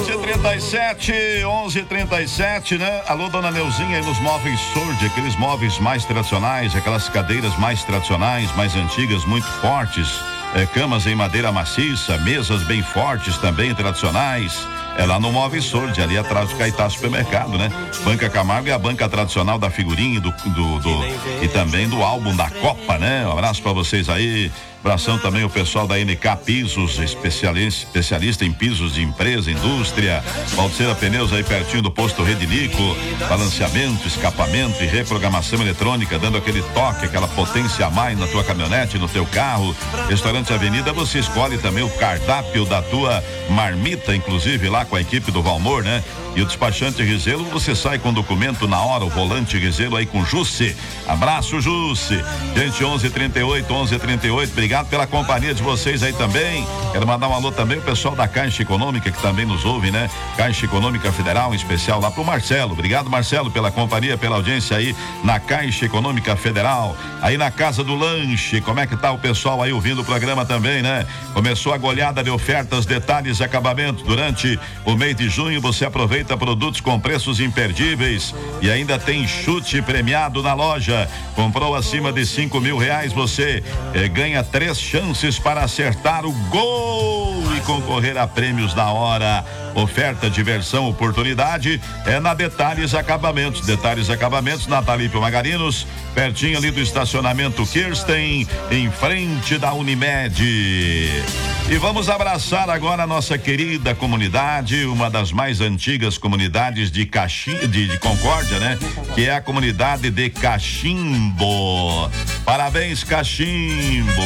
11:37, né? Alô, dona Neuzinha, aí nos móveis Sword, aqueles móveis mais tradicionais, aquelas cadeiras mais tradicionais, mais antigas, muito fortes, camas em madeira maciça, mesas bem fortes também, tradicionais. É lá no Móveis Sword, ali atrás do Caetá Supermercado, né? Banca Camargo é a banca tradicional da figurinha e também do álbum da Copa, né? Um abraço pra vocês aí. Abração também o pessoal da NK Pisos, especialista em pisos de empresa, indústria. Valceira Pneus aí pertinho do posto Redilico. Balanceamento, escapamento e reprogramação eletrônica, dando aquele toque, aquela potência a mais na tua caminhonete, no teu carro. Restaurante Avenida, você escolhe também o cardápio da tua marmita, inclusive lá com a equipe do Valmor, né? E o despachante Rizelo, você sai com documento na hora, o volante Rizelo aí com Jusce. Abraço, Jusce. Gente, 11:38, obrigado pela companhia de vocês aí também. Quero mandar um alô também o pessoal da Caixa Econômica, que também nos ouve, né? Caixa Econômica Federal, em especial lá pro Marcelo. Obrigado, Marcelo, pela companhia, pela audiência aí na Caixa Econômica Federal. Aí na Casa do Lanche, como é que tá o pessoal aí ouvindo o programa também, né? Começou a goleada de ofertas, detalhes e acabamentos. Durante o mês de junho, você aproveita produtos com preços imperdíveis e ainda tem chute premiado na loja. Comprou acima de R$5.000, você ganha 3 chances para acertar o gol e concorrer a prêmios na hora. Oferta, diversão, oportunidade é na Detalhes Acabamentos. Detalhes Acabamentos, na Talípio Magarinos, pertinho ali do estacionamento Kirsten, em frente da Unimed. E vamos abraçar agora a nossa querida comunidade, uma das mais antigas comunidades de Concórdia, né? Que é a comunidade de Cachimbo. Parabéns, Cachimbo.